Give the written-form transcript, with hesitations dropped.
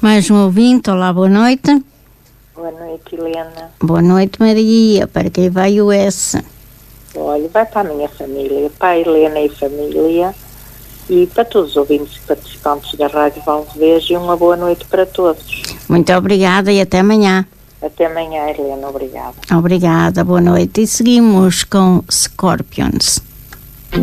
Mais um ouvinte, olá, boa noite. Boa noite, Helena. Boa noite, Maria. Para quem vai o S? Olha, vai para a minha família, para a Helena e família, e para todos os ouvintes e participantes da Rádio Valdevez, e uma boa noite para todos. Muito obrigada e até amanhã. Até amanhã, Helena. Obrigada. Obrigada, boa noite. E seguimos com Scorpions.